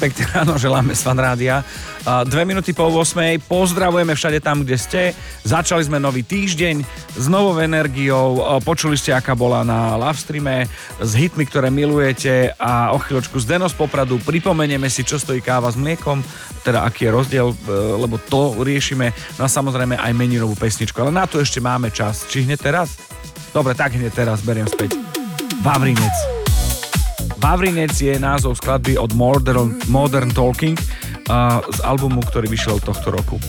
Pekne ráno želáme z Fanrádia. 2 minúty po 8. Pozdravujeme všade tam, kde ste. Začali sme nový týždeň s novou energiou. Počuli ste, aká bola na livestreame s hitmi, ktoré milujete a o chvíľočku z Deno z Popradu pripomenieme si, čo stojí káva s mliekom, teda aký je rozdiel, lebo to riešime. No a samozrejme aj meninovú pesničku, ale na to ešte máme čas. Či hneď teraz? Dobre, tak hneď teraz beriem späť. Vavrinec. Vavrinec je názov skladby od Modern Talking z albumu, ktorý vyšiel tohto roku.